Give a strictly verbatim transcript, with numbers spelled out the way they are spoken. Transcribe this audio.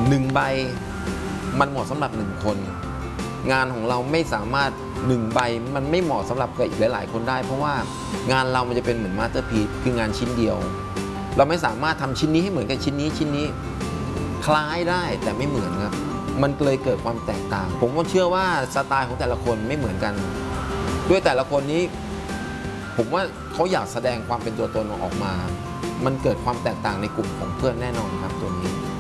หนึ่งใบมันเหมาะสำหรับหนึ่งคนงานของเราไม่สามารถหนึ่งใบมันไม่เหมาะสำหรับกับอีกหลายๆคนได้เพราะว่างานเรามันจะเป็นเหมือนมาสเตอร์พีซคืองานชิ้นเดียวเราไม่สามารถทำชิ้นนี้ให้เหมือนกับชิ้นนี้ชิ้นนี้คล้ายได้แต่ไม่เหมือนครับมันเลยเกิดความแตกต่างผมก็เชื่อว่าสไตล์ของแต่ละคนไม่เหมือนกันด้วยแต่ละคนนี้ผมว่าเขาอยากแสดงความเป็นตัวตนออกมามันเกิดความแตกต่างในกลุ่มของเพื่อนแน่นอนครับตัวนี้